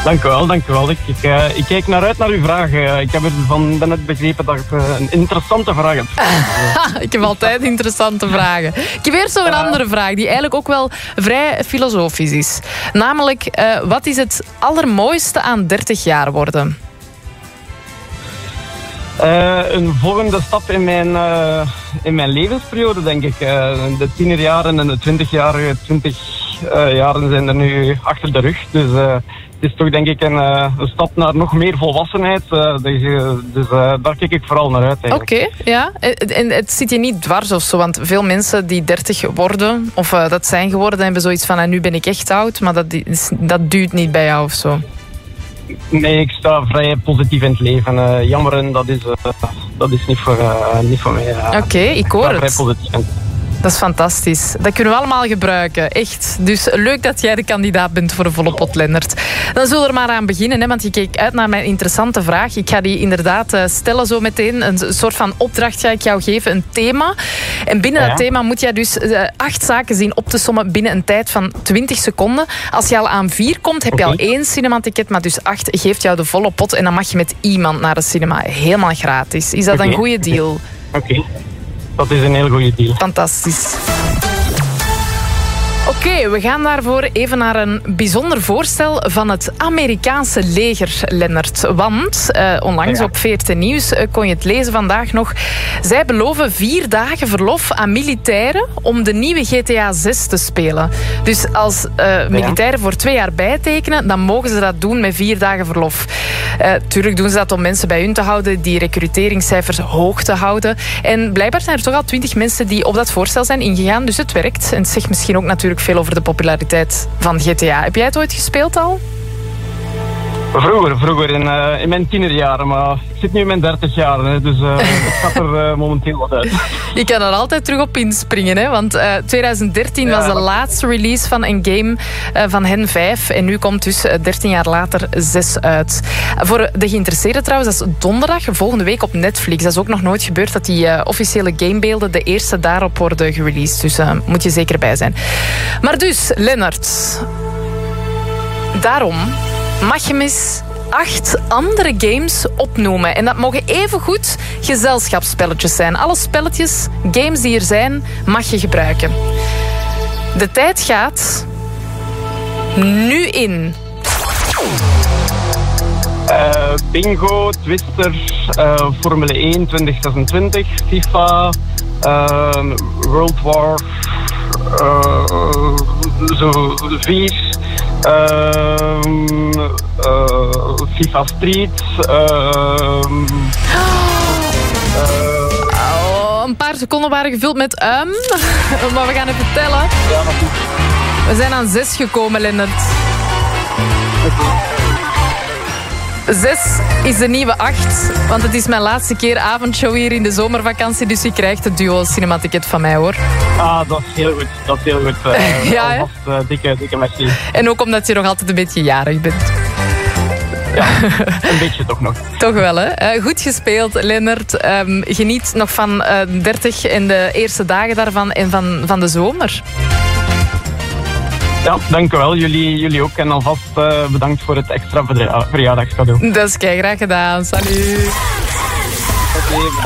Dank u wel. Ik kijk naar uit naar uw vraag. Ik heb ervan net begrepen dat ik een interessante vraag heb. Ik heb altijd interessante vragen. Ik heb eerst nog een andere vraag, die eigenlijk ook wel vrij filosofisch is. Namelijk, wat is het allermooiste aan 30 jaar worden? Een volgende stap in mijn levensperiode, denk ik. De 10-jaren en de 20-jarige 20 jaren zijn er nu achter de rug. Dus het is toch denk ik een stap naar nog meer volwassenheid. Dus daar kijk ik vooral naar uit. Oké, ja. En het zit je niet dwars of zo? Want veel mensen die 30 worden, of dat zijn geworden, hebben zoiets van, nu ben ik echt oud. Maar dat duurt niet bij jou of zo. Nee, ik sta vrij positief in het leven. Jammeren, dat is niet voor mij. Oké, ik hoor het. Vrij positief in. Dat is fantastisch. Dat kunnen we allemaal gebruiken, echt. Dus leuk dat jij de kandidaat bent voor de volle pot, Lennart. Dan zullen we er maar aan beginnen, hè, want je keek uit naar mijn interessante vraag. Ik ga die inderdaad stellen zo meteen. Een soort van opdracht ga ik jou geven, een thema. En binnen dat thema moet jij dus 8 zaken zien op te sommen binnen een tijd van 20 seconden. Als je al aan 4 komt, heb je al 1 cinematicket, maar dus 8 geeft jou de volle pot en dan mag je met iemand naar de cinema. Helemaal gratis. Is dat een goede deal? Oké. Dat is een heel goede deal. Fantastisch. Oké, we gaan daarvoor even naar een bijzonder voorstel van het Amerikaanse leger, Lennart. Want onlangs op VRT Nieuws kon je het lezen vandaag nog. Zij beloven 4 dagen verlof aan militairen om de nieuwe GTA 6 te spelen. Dus als militairen voor 2 jaar bijtekenen, dan mogen ze dat doen met 4 dagen verlof. Tuurlijk doen ze dat om mensen bij hun te houden, die recruteringscijfers hoog te houden. En blijkbaar zijn er toch al 20 mensen die op dat voorstel zijn ingegaan. Dus het werkt. En het zegt misschien ook natuurlijk veel over de populariteit van GTA. Heb jij het ooit gespeeld al? Vroeger in mijn tienerjaren, maar ik zit nu in mijn 30 jaar, dus het gaat er momenteel wat uit. Je kan er altijd terug op inspringen, hè? Want 2013 was de laatste release van een game van hen 5 en nu komt dus 13 jaar later 6 uit. Voor de geïnteresseerden trouwens, dat is donderdag, volgende week op Netflix. Dat is ook nog nooit gebeurd dat die officiële gamebeelden de eerste daarop worden gereleased. Dus moet je zeker bij zijn. Maar dus, Lennart, daarom mag je mis 8 andere games opnoemen. En dat mogen evengoed gezelschapsspelletjes zijn. Alle spelletjes, games die er zijn, mag je gebruiken. De tijd gaat nu in. Bingo, Twister, Formule 1 2026, FIFA, World War 4... FIFA Street. Een paar seconden waren gevuld met maar we gaan even tellen. Ja, natuurlijk. We zijn aan 6 gekomen, Lennart. 6 is de nieuwe 8, want het is mijn laatste keer avondshow hier in de zomervakantie, dus je krijgt het duo cinematicket van mij, hoor. Dat is heel goed. Ja, alvast dikke merci. En ook omdat je nog altijd een beetje jarig bent. Ja, een beetje toch nog. Toch wel, hè? Goed gespeeld, Lennart. Geniet nog van 30 en de eerste dagen daarvan en van de zomer. Ja, dank u wel. Jullie ook. En alvast bedankt voor het extra verjaardagscadeau. Dat is kei graag gedaan. Salut. Oké, bedankt.